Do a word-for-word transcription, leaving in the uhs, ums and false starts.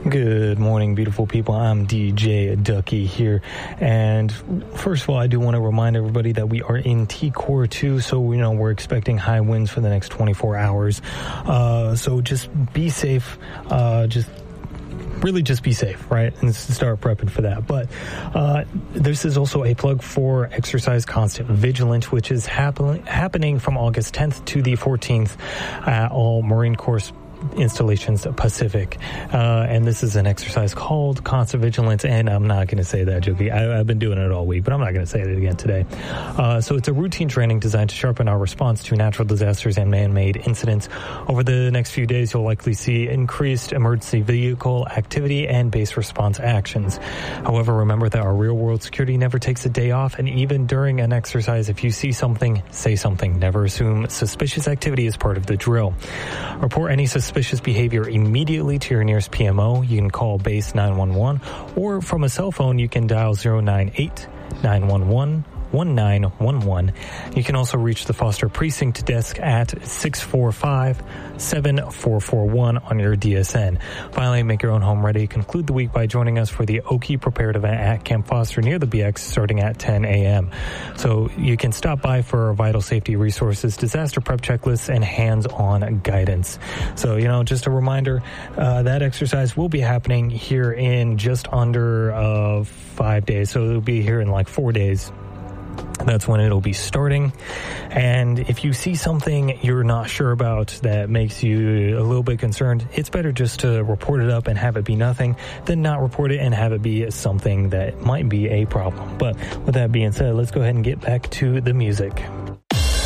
Good morning, beautiful people. I'm D J Ducky here. And first of all, I do want to remind everybody that we are in T Core two, so, you know, we're expecting high winds for the next twenty-four hours. Uh, so just be safe. Uh, just really just be safe, right? And start prepping for that. But uh, this is also a plug for Exercise Constant Vigilant, which is happen- happening from August tenth to the fourteenth at all Marine Corps Installations Pacific, uh, and this is an exercise called Constant Vigilance, and I'm not going to say that, Jokey. I, I've been doing it all week, but I'm not going to say it again today. Uh, so it's a routine training designed to sharpen our response to natural disasters and man-made incidents. Over the next few days, you'll likely see increased emergency vehicle activity and base response actions. However, remember that our real-world security never takes a day off, and even during an exercise, if you see something, say something. Never assume suspicious activity is part of the drill. Report any suspicious Suspicious behavior immediately to your nearest P M O. You can call base nine one one, or from a cell phone, you can dial zero nine eight, nine one one, one nine one one. You can also reach the Foster Precinct desk at six four five, seven four four one on your D S N. Finally, make your own home ready. Conclude the week by joining us for the Okie Prepared event at Camp Foster near the B X starting at ten a.m. So you can stop by for vital safety resources, disaster prep checklists, and hands-on guidance. So, you know, just a reminder, uh, that exercise will be happening here in just under uh, five days. So it'll be here in like four days. That's when it'll be starting. And if you see something you're not sure about that makes you a little bit concerned, it's better just to report it up and have it be nothing than not report it and have it be something that might be a problem. But with that being said, let's go ahead and get back to the music.